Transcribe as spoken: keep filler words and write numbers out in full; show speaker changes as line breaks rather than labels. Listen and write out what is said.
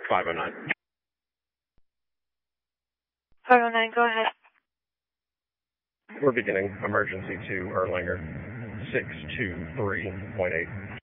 five oh nine.
five oh nine, go ahead.
We're beginning emergency to Erlanger, six two three point eight.